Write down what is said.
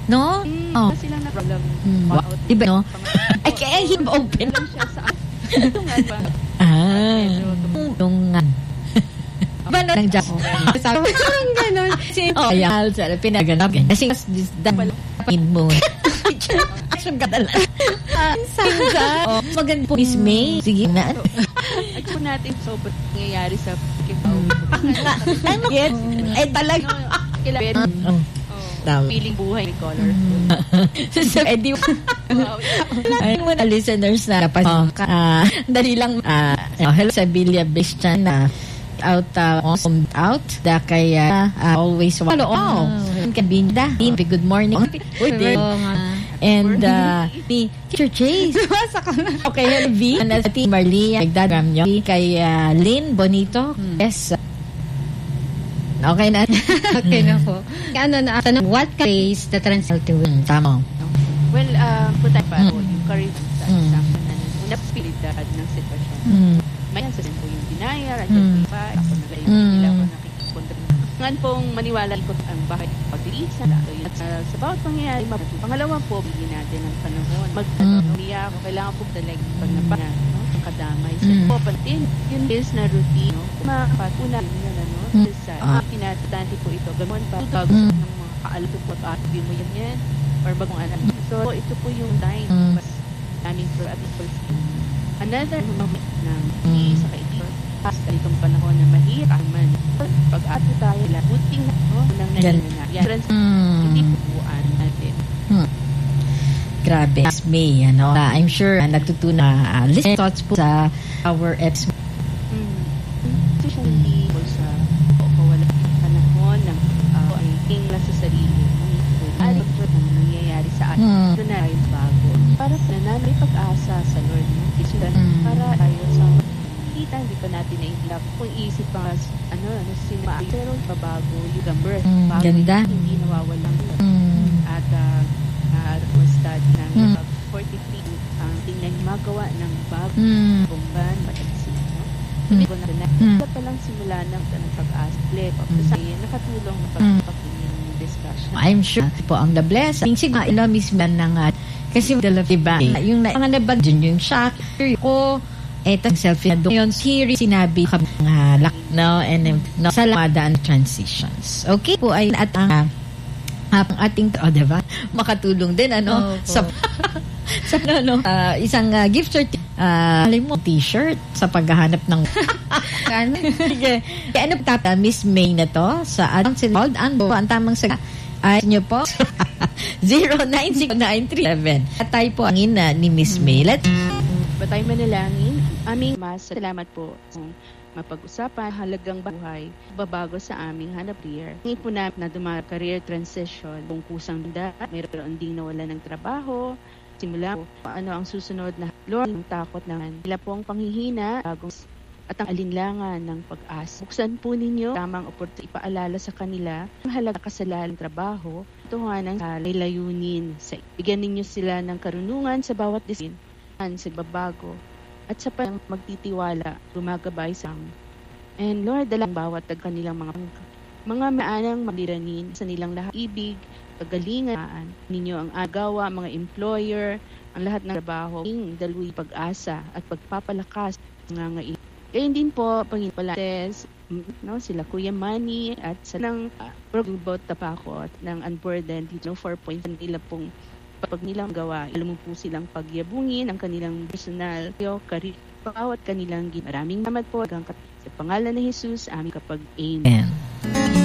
No? Oh. Kasi lang na problem. Diba, no? Ay, kaya hindi open. Lang siya sa tungan ba? Tungan. Ba na ng Jack? Sabi ko, gano'n. Kaya, pinaganap. Kasi, in moon. Ang kadala. Maganda po, Miss May. Sige na. At po natin sobrang nangyayari sa Kipaw. Yes. Eh, talaga. Kailangan. Feeling buhay ni Colorful. So, edi, ay mo na listeners na dali lang, hello sa Villa Bistan na out da kaya always follow kabinda. Good morning. And ni Teacher Chase. Okay, hello V. And Team Marlia nagdadram nyo. Kay Lynn Bonito. Yes. Okay na. Okay na po. Ano na, what case the translate to win? Tama. Well, punta pa po yung courage sa napilidad ng sitwasyon. May nasasin po yung denial at yung pa. Ako na lang yung nila ko nakikipunta. Ngayon pong maniwala ko ang bakit pag-release na at sa bawat pangyayari. Pangalawa po, bigyan natin ang panahon. Mag-niya ako, kailangan po talaga pag napana, ang kadamay. So po, palatin, yun is na routine. Mapatuna yun na, tinatante po ito. Gamon pa, bago ng mga kaalap po at mo yan. Or bagong anak. So, ito po yung time. Daming for at people. Another moment na sa kaibigan. Sa itong panahon na mahirap man. Pag-ato tayo, buting na unang nangyayari. Hindi po buuan natin. Grabe. May, I'm sure natutunan listen thoughts po sa our episode. Especially po sa kawalan panahon ng ay tingla sa sarili. Ano po ang nangyayari sa atin? Ito na yung bago. Para sa nanay pag-asa sa Lord. Para tayo sa kita, hindi pa natin nainilap. Kung isip pa, sinima. Pero pabago yung birth. Ganda. Hindi nawawalang. At study ng 43 ang tingnan magawa ng bago. Bumban, matansin. Hindi ko na pa lang simula ng pag-asa. Nakatulong na pagpapakinig ng discussion. I'm sure po ang na-bless. Siguro, mismo na kasi diba, yung nabag dyan yung shock ko, etong selfie na doon. Yun, here, sinabi kami ng and sa lamadaan transitions. Okay po, ay at ang ating, diba, makatulong din, sa isang gift certificate, mo, t-shirt sa paghahanap ng Sige. Ano tata, Miss May na to sa hold ang tamang sagot ay nyo po 096937 at tayo po ang ina ni Miss May. Batay manalangin. Aming salamat po sa mapag-usapan halagang buhay, babago sa aming hanap career. Ngayon po namin na career transition, kung kusang mayroon ding nawala ng trabaho, simula po, ano ang susunod na Lord, ang takot naman. Nila po ang panghihina, bagong at ang alinlangan ng pag-asa. Buksan po ninyo tamang oportunidad ipaalala sa kanila ang halaga kasalanan ng trabaho, tuhanan sa layunin. Bigyan ninyo sila ng karunungan sa bawat disiplin, sa babago, at sa magtitiwala, gumagabay sa amin. And Lord, dalang bawat kanilang mga maanang maliranin sa nilang lahat ibig, kagalingan ninyo ang agawa, mga employer, ang lahat ng trabaho, daluy pag-asa at pagpapalakas ng Kaya din po, Panginoon, sila Kuya Manny at sa ng progbot tapakot ng unburdened, 4 points nila pong pag nilang gawa. Alam mo po silang pagyabungin ang kanilang personal, bawat kanilang maraming salamat po. Sa pangalan ni Jesus, aming kapag-amen.